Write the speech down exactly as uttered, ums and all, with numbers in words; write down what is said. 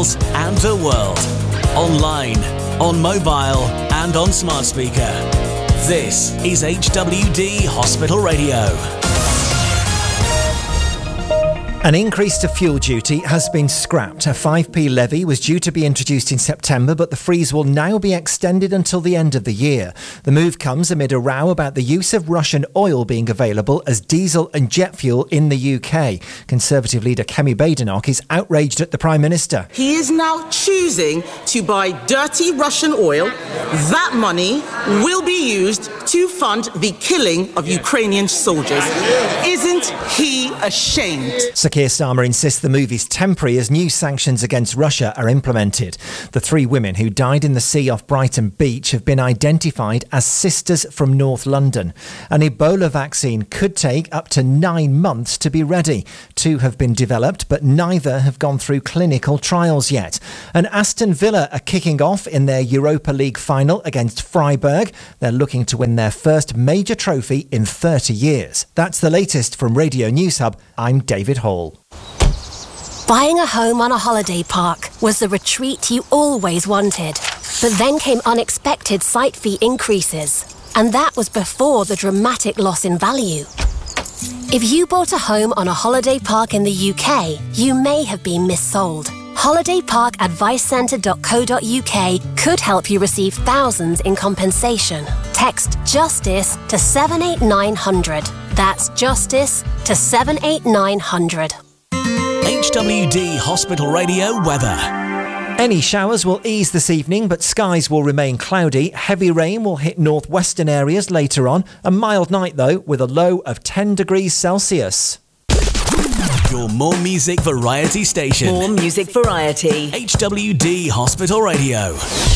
Wales and the world. Online, on mobile and on smart speaker. This is H W D Hospital Radio. An increase to fuel duty has been scrapped. A five p levy was due to be introduced in September, but the freeze will now be extended until the end of the year. The move comes amid a row about the use of Russian oil being available as diesel and jet fuel in the U K. Conservative leader Kemi Badenoch is outraged at the Prime Minister. He is now choosing to buy dirty Russian oil. That money will be used to fund the killing of Ukrainian soldiers. Isn't he ashamed? Sir Keir Starmer insists the move is temporary as new sanctions against Russia are implemented. The three women who died in the sea off Brighton Beach have been identified as sisters from North London. An Ebola vaccine could take up to nine months to be ready. Two have been developed, but neither have gone through clinical trials yet. And Aston Villa are kicking off in their Europa League final against Freiburg. They're looking to win their first major trophy in thirty years. That's the latest from Radio News Hub. I'm David Hall. Buying a home on a holiday park was the retreat you always wanted. But then came unexpected site fee increases. And that was before the dramatic loss in value. If you bought a home on a holiday park in the U K, you may have been missold. holiday park advice centre dot co dot U K could help you receive thousands in compensation. Text JUSTICE to seven eight nine hundred. That's JUSTICE to seven eight nine hundred. H W D Hospital Radio weather. Any showers will ease this evening, but skies will remain cloudy. Heavy rain will hit northwestern areas later on. A mild night, though, with a low of ten degrees Celsius. Your More Music Variety station. More Music Variety. H W D Hospital Radio.